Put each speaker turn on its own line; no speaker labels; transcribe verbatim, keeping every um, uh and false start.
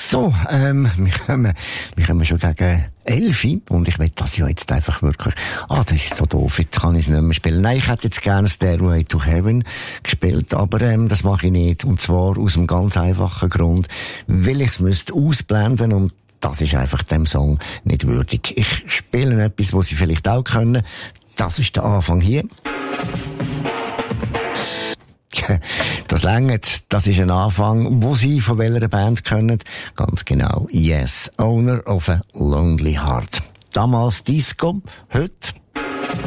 So, ähm, wir kommen, wir kommen schon gegen Elfi und ich will das ja jetzt einfach wirklich, ah, das ist so doof, jetzt kann ich es nicht mehr spielen. Nein, ich hätte jetzt gerne Stairway to Heaven gespielt, aber ähm, das mache ich nicht. Und zwar aus einem ganz einfachen Grund, weil ich es müsste ausblenden und das ist einfach dem Song nicht würdig. Ich spiele etwas, was Sie vielleicht auch können. Das ist der Anfang hier. Das längert, das ist ein Anfang, wo Sie von welcher Band können. Ganz genau. Yes, Owner of a Lonely Heart. Damals Disco, heute